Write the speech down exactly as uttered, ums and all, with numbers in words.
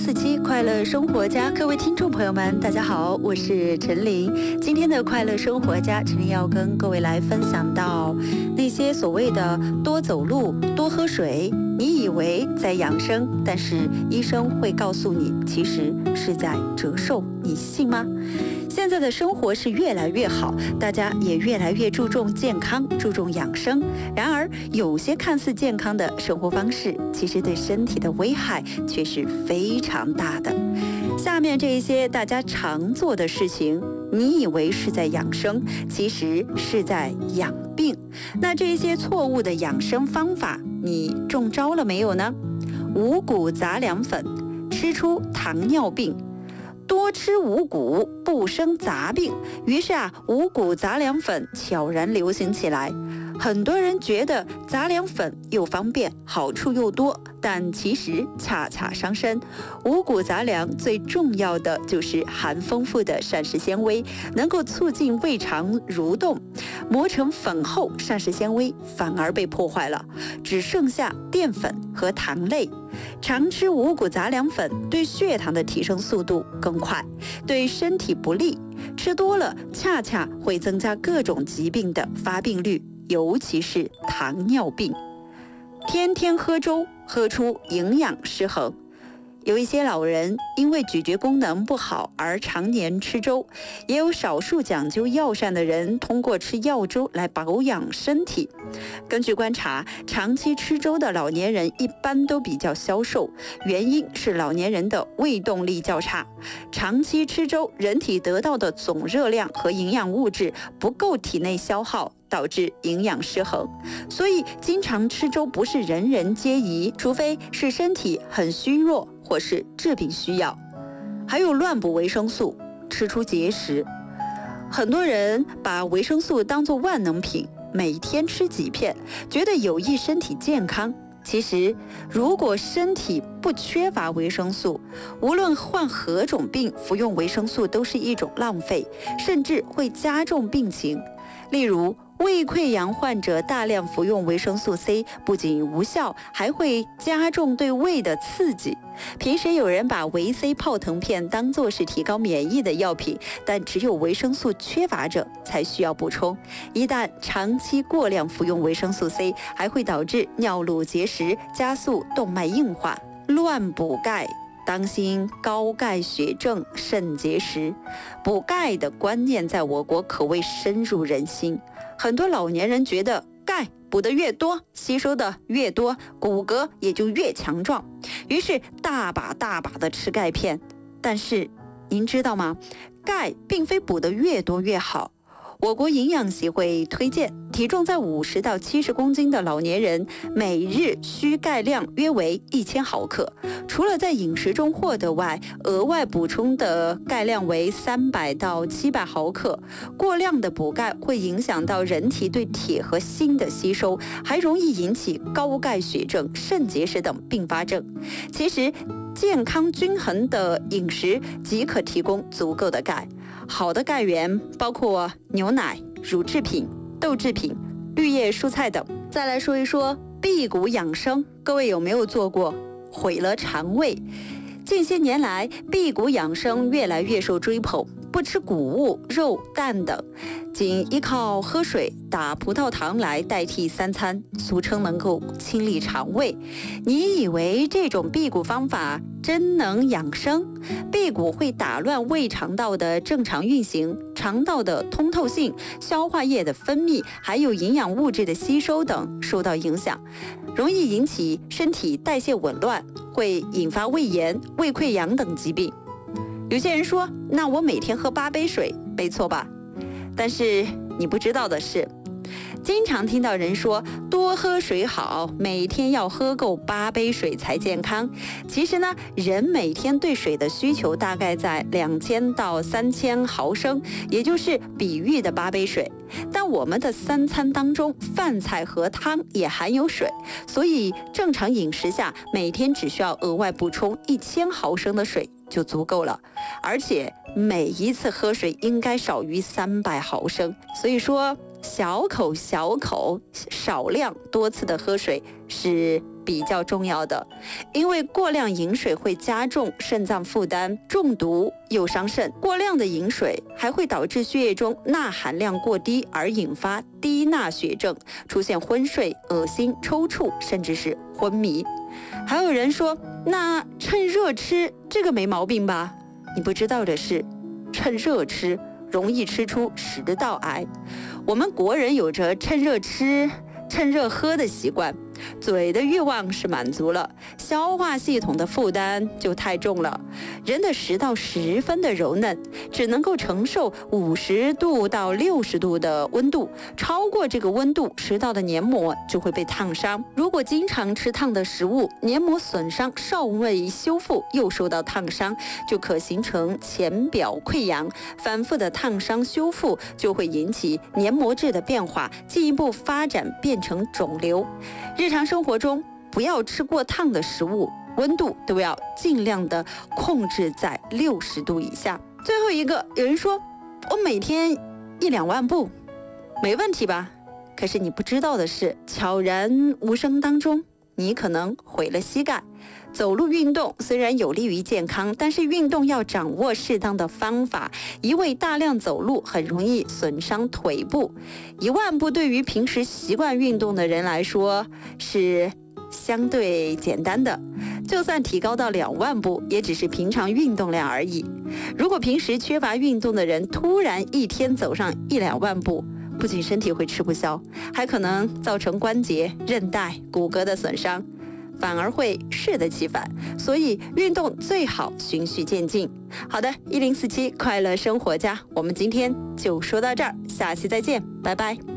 四期快乐生活家，各位听众朋友们，大家好，我是陈琳。今天的快乐生活家，陈琳要跟各位来分享到那些所谓的多走路、多喝水，你以为在养生，但是医生会告诉你，其实是在折寿，你信吗？现在的生活是越来越好，大家也越来越注重健康，注重养生。然而，有些看似健康的生活方式，其实对身体的危害却是非常大的。下面这些大家常做的事情，你以为是在养生，其实是在养病。那这些错误的养生方法，你中招了没有呢？五谷杂粮粉吃出糖尿病。多吃五谷不生杂病，于是啊，五谷杂粮粉悄然流行起来。很多人觉得杂粮粉又方便，好处又多，但其实恰恰伤身。五谷杂粮最重要的就是含丰富的膳食纤维，能够促进胃肠蠕动。磨成粉后，膳食纤维反而被破坏了，只剩下淀粉和糖类。常吃五谷杂粮粉对血糖的提升速度更快，对身体不利。吃多了恰恰会增加各种疾病的发病率，尤其是糖尿病。天天喝粥，喝出营养失衡。有一些老人因为咀嚼功能不好而常年吃粥，也有少数讲究药膳的人通过吃药粥来保养身体。根据观察，长期吃粥的老年人一般都比较消瘦，原因是老年人的胃动力较差。长期吃粥，人体得到的总热量和营养物质不够体内消耗，导致营养失衡。所以经常吃粥不是人人皆宜，除非是身体很虚弱或是治病需要。还有乱补维生素，吃出结石。很多人把维生素当作万能品，每天吃几片，觉得有益身体健康。其实如果身体不缺乏维生素，无论患何种病，服用维生素都是一种浪费，甚至会加重病情。例如胃溃疡患者大量服用维生素 C， 不仅无效，还会加重对胃的刺激。平时有人把维 C 泡腾片当作是提高免疫的药品，但只有维生素缺乏者才需要补充。一旦长期过量服用维生素 C， 还会导致尿路结石，加速动脉硬化。乱补钙，当心高钙血症、肾结石。补钙的观念在我国可谓深入人心，很多老年人觉得钙补得越多，吸收的越多，骨骼也就越强壮，于是大把大把的吃钙片。但是您知道吗？钙并非补得越多越好。我国营养协会推荐，体重在五十到七十公斤的老年人，每日需钙量约为一千毫克。除了在饮食中获得外，额外补充的钙量为三百到七百毫克。过量的补钙会影响到人体对铁和锌的吸收，还容易引起高钙血症、肾结石等并发症。其实健康均衡的饮食即可提供足够的钙。好的钙源包括牛奶、乳制品、豆制品、绿叶蔬菜等。再来说一说辟谷养生，各位有没有做过？毁了肠胃。近些年来，辟谷养生越来越受追捧，不吃谷物、肉、蛋等，仅依靠喝水、打葡萄糖来代替三餐，俗称能够清理肠胃。你以为这种辟谷方法真能养生？辟谷会打乱胃肠道的正常运行，肠道的通透性、消化液的分泌，还有营养物质的吸收等受到影响，容易引起身体代谢紊乱，会引发胃炎、胃溃疡等疾病。有些人说，那我每天喝八杯水，没错吧？但是你不知道的是，经常听到人说多喝水好，每天要喝够八杯水才健康。其实呢，人每天对水的需求大概在两千到三千毫升，也就是比喻的八杯水。但我们的三餐当中，饭菜和汤也含有水，所以正常饮食下，每天只需要额外补充一千毫升的水就足够了，而且每一次喝水应该少于三百毫升。所以说，小口小口少量多次的喝水是比较重要的，因为过量饮水会加重肾脏负担，中毒又伤肾。过量的饮水还会导致血液中钠含量过低，而引发低钠血症，出现昏睡、恶心、抽搐，甚至是昏迷。还有人说，那趁热吃，这个没毛病吧？你不知道的是，趁热吃容易吃出食道癌。我们国人有着趁热吃、趁热喝的习惯，嘴的欲望是满足了，消化系统的负担就太重了。人的食道十分的柔嫩，只能够承受五十度到六十度的温度，超过这个温度，食道的黏膜就会被烫伤。如果经常吃烫的食物，黏膜损伤尚未修复，又受到烫伤，就可形成浅表溃疡。反复的烫伤修复就会引起黏膜质的变化，进一步发展变成肿瘤。日常生活中不要吃过烫的食物，温度都要尽量的控制在六十度以下。最后一个，有人说我每天一两万步，没问题吧？可是你不知道的是，悄然无声当中，你可能毁了膝盖。走路运动虽然有利于健康，但是运动要掌握适当的方法，一味大量走路很容易损伤腿部。一万步对于平时习惯运动的人来说是相对简单的，就算提高到两万步，也只是平常运动量而已。如果平时缺乏运动的人突然一天走上一两万步，不仅身体会吃不消，还可能造成关节、韧带、骨骼的损伤，反而会适得其反。所以运动最好循序渐进。好的，一零四七快乐生活家，我们今天就说到这儿，下期再见，拜拜。